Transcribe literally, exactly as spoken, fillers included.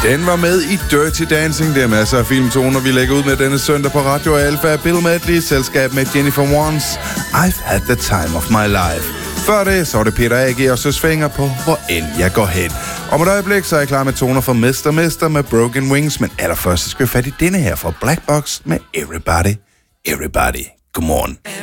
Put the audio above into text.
Den var med i Dirty Dancing. Det er masser af filmtoner, vi lægger ud med denne søndag på Radio Alfa. Bill Medley, selskab med Jennifer Warnes. I've had the time of my life. Før det, så var det Peter A G og Søs Fenger på Hvor end jeg går hen. Om et øjeblik, så er jeg klar med toner fra mister mister med Broken Wings. Men allerførst, så skal vi fat i denne her fra Black Box med Everybody, Everybody. Godmorgen.